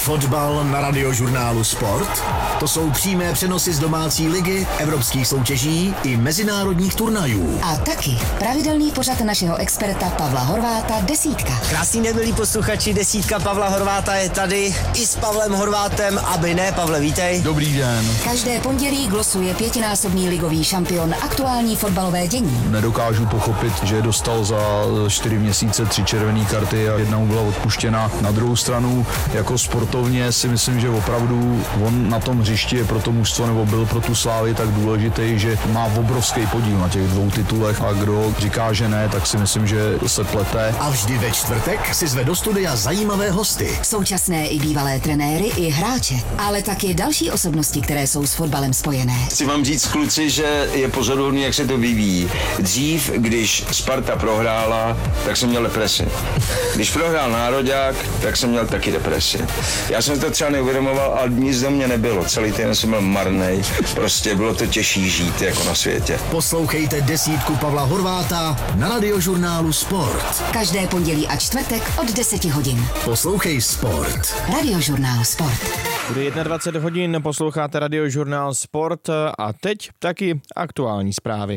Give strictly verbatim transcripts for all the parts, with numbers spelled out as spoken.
Fotbal na Radiožurnálu Sport? To jsou přímé přenosy z domácí ligy, evropských soutěží i mezinárodních turnajů. A taky pravidelný pořad našeho experta Pavla Horváta Desítka. Krásný den, milí posluchači, Desítka Pavla Horváta je tady i s Pavlem Horvátem, aby ne, Pavle, vítej. Dobrý den. Každé pondělí glosuje pětinásobný ligový šampion aktuální fotbalové dění. Nedokážu pochopit, že dostal za čtyři měsíce tři červené karty a jedna mu byla odpuštěna. Na druhou stranu, jako sportovně si myslím, že opravdu on na tom hřišti je pro to mužstvo nebo byl pro tu Slávy tak důležitý, že má obrovský podíl na těch dvou titulech a kdo říká, že ne, tak si myslím, že se plete. A vždy ve čtvrtek si zve do studia zajímavé hosty. Současné i bývalé trenéry i hráče, ale taky další osobnosti, které jsou s fotbalem spojené. Chci vám říct, kluci, že je pozoruhodný, jak se to vyvíjí. Dřív, když Sparta prohrála, tak jsem měl depresi. Když prohrál Nároďák, tak jsem měl taky depresi. Já jsem to třeba neuvědomoval, ale nic do mě nebylo. Celý týden jsem byl marnej. Prostě bylo to těžší žít jako na světě. Poslouchejte Desítku Pavla Horváta na Radiožurnálu Sport. Každé pondělí a čtvrtek od deseti hodin. Poslouchej Sport. Radiožurnál Sport. Bude dvacet jedna hodin, posloucháte Radiožurnál Sport a teď taky aktuální zprávy.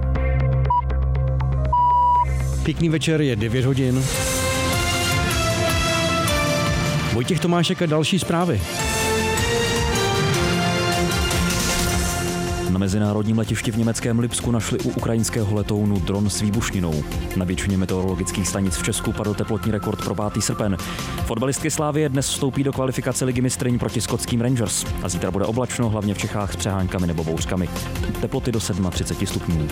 Pěkný večer, je devět hodin. Vojtěch Tomášek a další zprávy. Na mezinárodním letišti v německém Lipsku našli u ukrajinského letounu dron s výbušninou. Na většině meteorologických stanic v Česku padl teplotní rekord pro pátý srpen. Fotbalistky Slávie dnes vstoupí do kvalifikace Ligy mistryň proti skotským Rangers. A zítra bude oblačno, hlavně v Čechách s přeháňkami nebo bouřkami. Teploty do třicet sedm stupňů.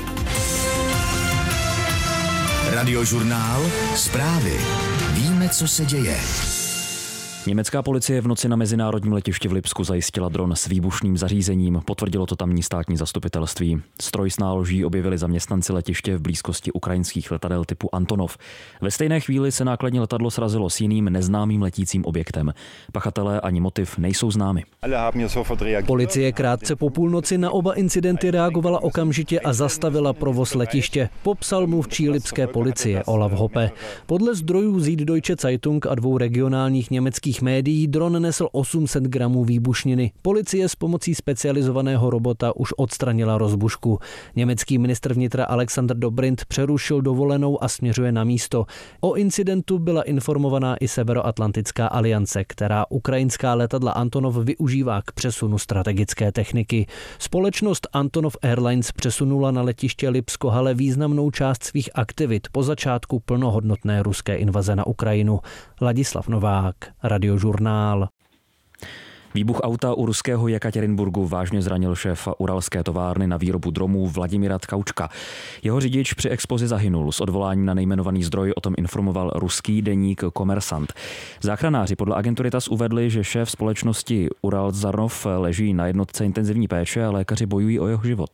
Radiožurnál Zprávy. Víme, co se děje. Německá policie v noci na mezinárodním letišti v Lipsku zajistila dron s výbušným zařízením, potvrdilo to tamní státní zastupitelství. Stroj s náloží objevili zaměstnanci letiště v blízkosti ukrajinských letadel typu Antonov. Ve stejné chvíli se nákladní letadlo srazilo s jiným neznámým letícím objektem. Pachatelé ani motiv nejsou známy. Policie krátce po půlnoci na oba incidenty reagovala okamžitě a zastavila provoz letiště, popsal mluvčí lipské policie Olaf Hoppe. Podle zdrojů Süddeutsche Zeitung a dvou regionálních německých médií dron nesl osm set gramů výbušniny. Policie s pomocí specializovaného robota už odstranila rozbušku. Německý ministr vnitra Alexander Dobrindt přerušil dovolenou a směřuje na místo. O incidentu byla informovaná i Severoatlantická aliance, která ukrajinská letadla Antonov využívá k přesunu strategické techniky. Společnost Antonov Airlines přesunula na letiště Lipsko-Hale významnou část svých aktivit po začátku plnohodnotné ruské invaze na Ukrajinu. Ladislav Novák, Radiožurnál. Výbuch auta u ruského Jekatěrinburgu vážně zranil šéfa uralské továrny na výrobu dromů Vladimira Tkaučka. Jeho řidič při explozi zahynul. S odvoláním na nejmenovaný zdroj o tom informoval ruský deník Komersant. Záchranáři podle agentury T A S uvedli, že šéf společnosti Uralzarnov leží na jednotce intenzivní péče a lékaři bojují o jeho život.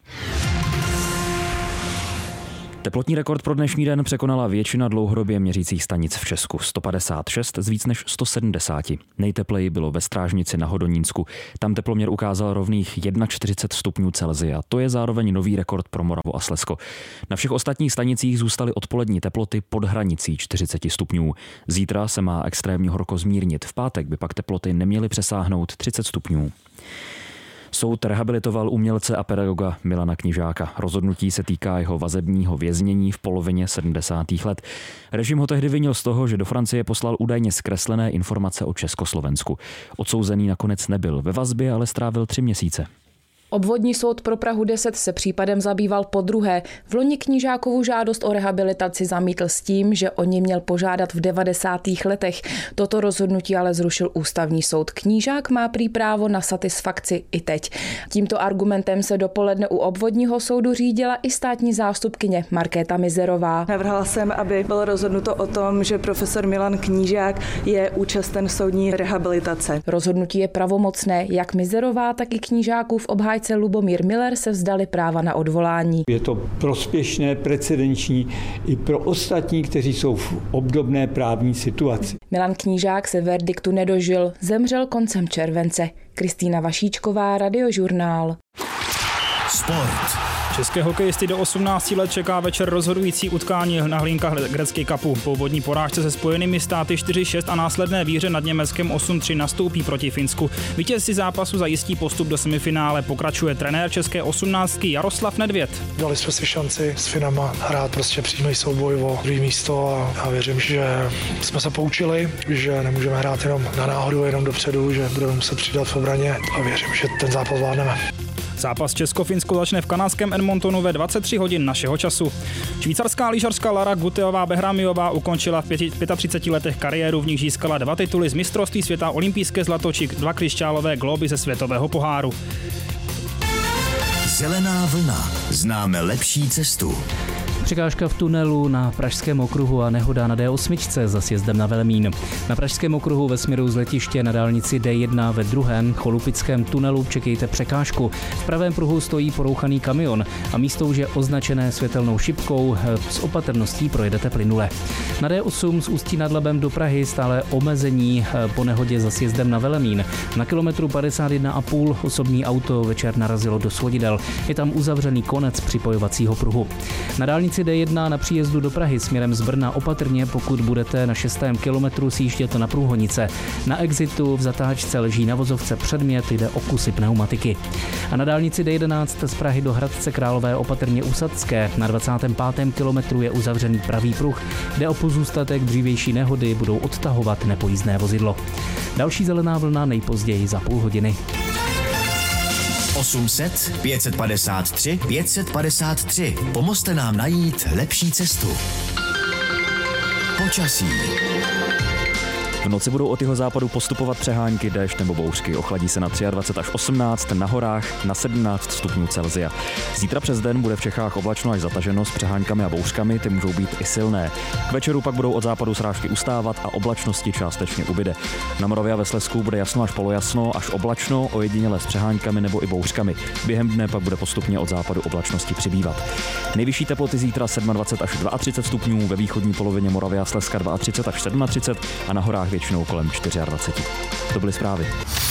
Teplotní rekord pro dnešní den překonala většina dlouhodobě měřících stanic v Česku. sto padesát šest z víc než sto sedmdesát. Nejtepleji bylo ve Strážnici na Hodonínsku. Tam teploměr ukázal rovných čtyřicet jedna stupňů Celsia. To je zároveň nový rekord pro Moravu a Slezsko. Na všech ostatních stanicích zůstaly odpolední teploty pod hranicí čtyřicet stupňů. Zítra se má extrémní horko zmírnit. V pátek by pak teploty neměly přesáhnout třicet stupňů. Soud rehabilitoval umělce a pedagoga Milana Knižáka. Rozhodnutí se týká jeho vazebního věznění v polovině sedmdesátých let. Režim ho tehdy vinil z toho, že do Francie poslal údajně zkreslené informace o Československu. Odsouzený nakonec nebyl ve vazbě, ale strávil tři měsíce. Obvodní soud pro Prahu deset se případem zabýval podruhé. V loni Knížákovu žádost o rehabilitaci zamítl s tím, že o ní měl požádat v devadesátých letech. Toto rozhodnutí ale zrušil ústavní soud. Knížák má prý právo na satisfakci i teď. Tímto argumentem se dopoledne u obvodního soudu řídila i státní zástupkyně Markéta Mizerová. Navrhla jsem, aby bylo rozhodnuto o tom, že profesor Milan Knížák je účasten soudní rehabilitace. Rozhodnutí je pravomocné. Jak Mizerová, tak i Knížákův obhájce Lubomír Miller se vzdali práva na odvolání. Je to prospěšné, precedenční i pro ostatní, kteří jsou v obdobné právní situaci. Milan Knížák se verdiktu nedožil, zemřel koncem července. Kristýna Vašíčková, Radiožurnál. Sport. České hokejisty do osmnácti let čeká večer rozhodující utkání na hlínkách Gretzky Cupu. Po úvodní porážce se Spojenými státy čtyři šest a následné výhře nad Německem osm tři nastoupí proti Finsku. Vítěz si zápasu zajistí postup do semifinále, pokračuje trenér české osmnáctky Jaroslav Nedvěd. Dali jsme si šanci s Finama hrát prostě přímý souboj o druhé místo a já věřím, že jsme se poučili, že nemůžeme hrát jenom na náhodu, jenom dopředu, že budeme muset přidat v obraně a věřím, že ten zápas zvládneme. Zápas Česko-Finsko začne v kanadském Edmontonu ve dvacet tři hodin našeho času. Švýcarská lyžařka Lara Guteová-Behramiová ukončila v třiceti pěti letech kariéru, v nich získala dva tituly z mistrovství světa, olympijské zlato či dva křišťálové glóby ze světového poháru. Zelená vlna. Známe lepší cestu. Překážka v tunelu na Pražském okruhu a nehoda na D osm za sjezdem na Velemín. Na Pražském okruhu ve směru z letiště na dálnici D jedna ve druhém cholupickém tunelu čekejte překážku. V pravém pruhu stojí porouchaný kamion a místo už je označené světelnou šipkou, s opatrností projedete plynule. Na D osm z Ústí nad Labem do Prahy stále omezení po nehodě za sjezdem na Velemín. Na kilometru padesát jedna a půl osobní auto večer narazilo do svodidel. Je tam uzavřený konec připojovacího pruhu. Na dálnici D jedna na příjezdu do Prahy směrem z Brna opatrně, pokud budete na šestém kilometru sjíždět na průhonice. Na exitu v zatáčce leží na vozovce předmět, jde o kusy pneumatiky. A na dálnici D jedenáct z Prahy do Hradce Králové opatrně u Sadské. Na dvacátém pátém kilometru je uzavřený pravý pruh. Jde o pozůstatek dřívější nehody, budou odtahovat nepojízdné vozidlo. Další zelená vlna nejpozději za půl hodiny. osm set pět set padesát tři pět set padesát tři. Pomozte nám najít lepší cestu. Počasí. V noci budou od jihozápadu postupovat přehánky, déšť nebo bouřky. Ochladí se na dvacet tři až osmnáct, na horách na sedmnáct stupňů Celsia. Zítra přes den bude v Čechách oblačno až zataženo s přeháňkami a bouřkami, ty můžou být i silné. K večeru pak budou od západu srážky ustávat a oblačnosti částečně ubyde. Na Moravě a ve Slezsku bude jasno až polojasno, až oblačno, ojediněle s přeháňkami nebo i bouřkami. Během dne pak bude postupně od západu oblačnosti přibývat. Nejvyšší teploty zítra dvacet sedm až třicet dva stupňů, ve východní polovině Moravy a Slezska třicet dva až třicet sedm a na horách většinou kolem dvacet čtyři. To byly zprávy.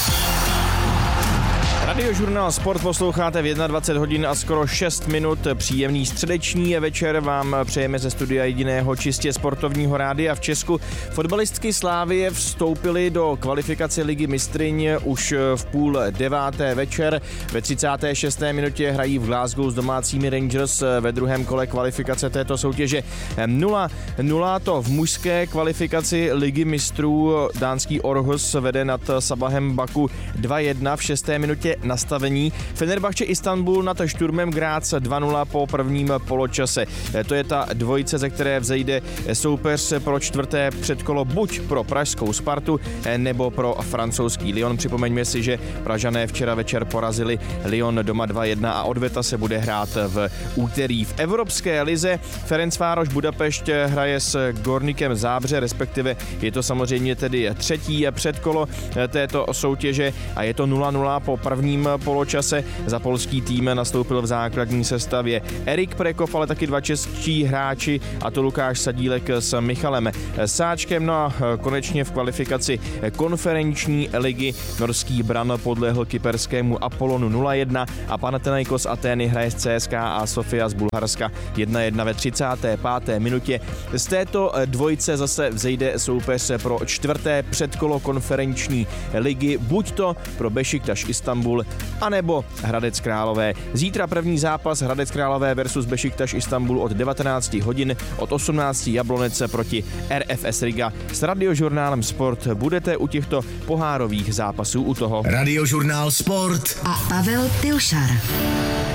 Radiožurnál Sport posloucháte v dvacet jedna hodin a skoro šest minut. Příjemný středeční večer vám přejeme ze studia jediného čistě sportovního rádia v Česku. Fotbalistky Slávie vstoupily do kvalifikace Ligy mistryň už v půl deváté večer. Ve třicáté šesté minutě hrají v Glasgow s domácími Rangers ve druhém kole kvalifikace této soutěže. nula nula to v mužské kvalifikaci Ligy mistrů dánský Aarhus vede nad Sabahem Baku dva jedna v šesté minutě nastavení. Fenerbahce Istanbul nad Šturmem Graz dva nula po prvním poločase. To je ta dvojice, ze které vzejde soupeř pro čtvrté předkolo buď pro pražskou Spartu nebo pro francouzský Lyon. Připomeňme si, že Pražané včera večer porazili Lyon doma dva jedna a odveta se bude hrát v úterý. V Evropské lize Ferencvároš Budapešť hraje s Gornikem Zábře, respektive je to samozřejmě tedy třetí předkolo této soutěže a je to nula nula po prvním poločase. Za polský tým nastoupil v základní sestavě Erik Prekov, ale taky dva čeští hráči, a to Lukáš Sadílek s Michalem Sáčkem. No a konečně v kvalifikaci konferenční ligy norský Bran podlehl kyperskému Apollonu nula jedna a Panathinaikos Atény hraje s C S K A Sofia z Bulharska jedna jedna ve třicáté páté minutě. Z této dvojice zase vzejde soupeř pro čtvrté předkolo konferenční ligy, buď to pro Bešiktaš Istanbul, anebo Hradec Králové. Zítra první zápas Hradec Králové versus Bešiktaš Istanbul od devatenáct hodin, od osmnáct Jablonec proti R F S Riga. S Radiožurnálem Sport budete u těchto pohárových zápasů u toho. Radiožurnál Sport a Pavel Pilšar.